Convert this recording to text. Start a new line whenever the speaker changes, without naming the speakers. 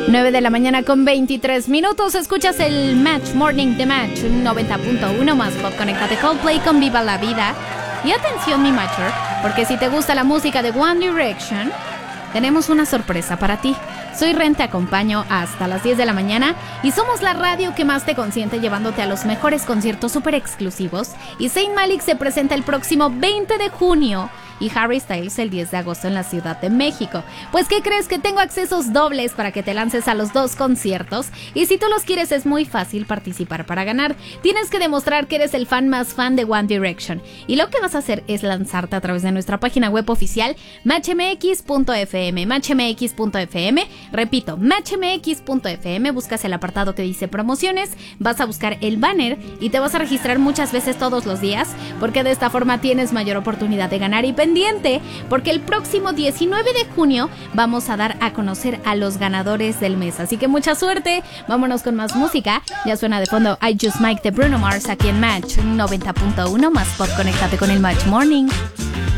9 de la mañana con 23 minutos. Escuchas el Match Morning de Match 90.1 más pop. Conéctate Coldplay con Viva la Vida. Y atención, mi Matcher, porque si te gusta la música de One Direction, tenemos una sorpresa para ti. Soy Ren, te acompaño hasta las 10 de la mañana y somos la radio que más te consiente, llevándote a los mejores conciertos súper exclusivos. Y Zayn Malik se presenta el próximo 20 de junio y Harry Styles el 10 de agosto en la Ciudad de México. Pues, ¿qué crees? Que tengo accesos dobles para que te lances a los dos conciertos. Y si tú los quieres, es muy fácil participar para ganar. Tienes que demostrar que eres el fan más fan de One Direction. Y lo que vas a hacer es lanzarte a través de nuestra página web oficial, matchmx.fm, matchmx.fm. Repito, matchmx.fm, buscas el apartado que dice promociones, vas a buscar el banner y te vas a registrar muchas veces todos los días, porque de esta forma tienes mayor oportunidad de ganar. Y pendiente, porque el próximo 19 de junio vamos a dar a conocer a los ganadores del mes. Así que mucha suerte, vámonos con más música. Ya suena de fondo I Just Might de Bruno Mars aquí en Match 90.1 más pop. Conéctate con el Match Morning.